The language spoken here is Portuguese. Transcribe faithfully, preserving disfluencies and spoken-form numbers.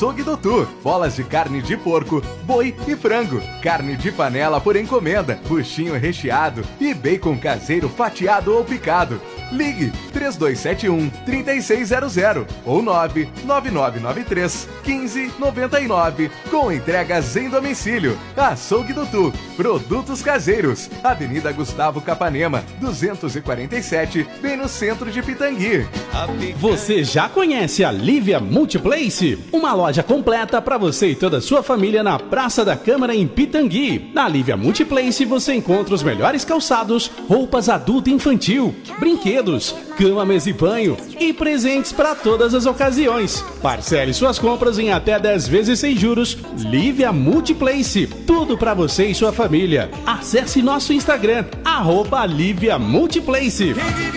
Açougue do Tu. Bolas de carne de porco, boi e frango. Carne de panela por encomenda, buchinho recheado e bacon caseiro fatiado ou picado. Ligue três dois sete um, três seis zero zero ou nove nove nove nove três, um cinco nove nove com entregas em domicílio. Açougue do Tu, produtos caseiros. Avenida Gustavo Capanema, duzentos e quarenta e sete, bem no centro de Pitangui. Você já conhece a Lívia Multiplace? Uma loja completa para você e toda a sua família na Praça da Câmara em Pitangui. Na Lívia Multiplace você encontra os melhores calçados, roupas adulto e infantil, brinquedos, cama, mesa e banho e presentes para todas as ocasiões. Parcele suas compras em até dez vezes sem juros. Lívia Multiplace, tudo para você e sua família. Acesse nosso Instagram, arroba Lívia Multiplace.